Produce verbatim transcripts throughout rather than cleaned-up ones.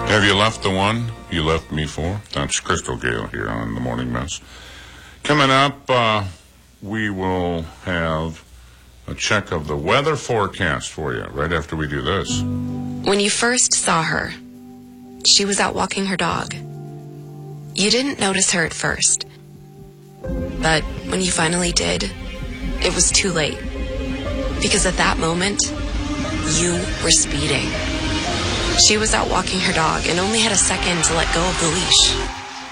Have you left the one you left me for? That's Crystal Gale here on The Morning Mess. Coming up, uh, we will have a check of the weather forecast for you right after we do this. When you first saw her, she was out walking her dog. You didn't notice her at first. But when you finally did, it was too late. Because at that moment, you were speeding. She was out walking her dog and only had a second to let go of the leash.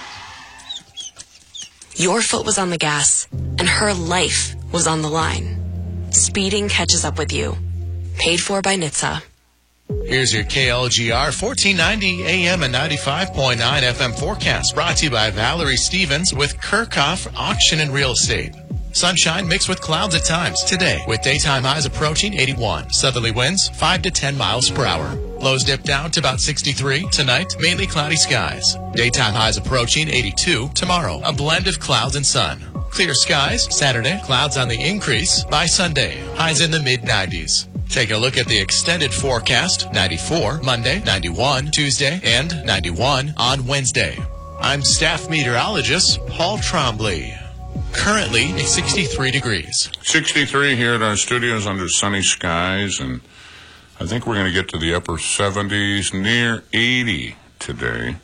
Your foot was on the gas, and her life was on the line. Speeding catches up with you. Paid for by N H T S A. Here's your K L G R fourteen ninety A M and ninety-five point nine F M forecast, brought to you by Valerie Stevens with Kirchhoff Auction and Real Estate. Sunshine mixed with clouds at times today, with daytime highs approaching eighty-one. Southerly winds five to ten miles per hour. Lows dip down to about sixty-three. Tonight, mainly cloudy skies. Daytime highs approaching eighty-two. Tomorrow, a blend of clouds and sun. Clear skies Saturday, clouds on the increase by Sunday. Highs in the mid nineties. Take a look at the extended forecast. ninety-four Monday, ninety-one Tuesday, and ninety-one on Wednesday. I'm staff meteorologist Paul Trombley. Currently, it's sixty-three degrees. sixty-three here at our studios under sunny skies, and I think we're going to get to the upper seventies, near eighty today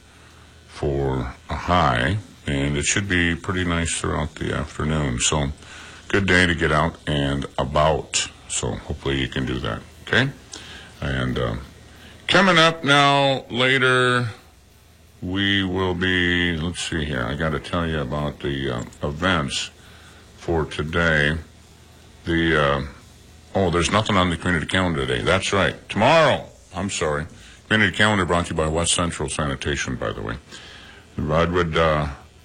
for a high, and it should be pretty nice throughout the afternoon. So, good day to get out and about. So, hopefully you can do that, okay? And uh, coming up now later, we will be, let's see here, I got to tell you about the uh, events for today. The, uh, oh, there's nothing on the community calendar today. That's right. Tomorrow, I'm sorry. Community calendar brought to you by West Central Sanitation, by the way. Redwood, uh,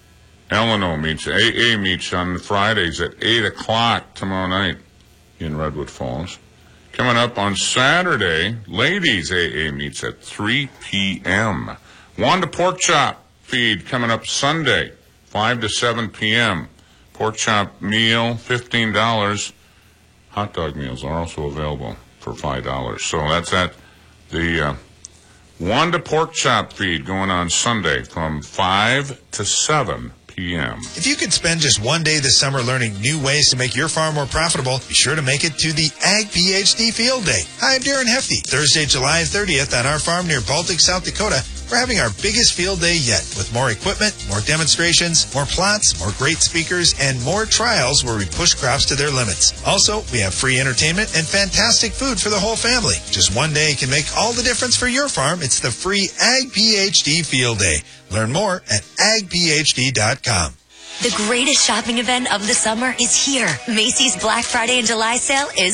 Elano meets, A A meets on Fridays at eight o'clock tomorrow night in Redwood Falls. Coming up on Saturday, Ladies A A meets at three p.m. Wanda Pork Chop feed coming up Sunday, five to seven p.m. Pork chop meal, fifteen dollars. Hot dog meals are also available for five dollars. So that's at the uh, Wanda Pork Chop feed going on Sunday from five to seven p.m. If you could spend just one day this summer learning new ways to make your farm more profitable, be sure to make it to the Ag PhD Field Day. Hi, I'm Darren Hefty. Thursday, July thirtieth on our farm near Baltic, South Dakota, we're having our biggest field day yet, with more equipment, more demonstrations, more plots, more great speakers, and more trials where we push crops to their limits. Also, we have free entertainment and fantastic food for the whole family. Just one day can make all the difference for your farm. It's the free Ag PhD Field Day. Learn more at ag p h d dot com. The greatest shopping event of the summer is here. Macy's Black Friday and July sale is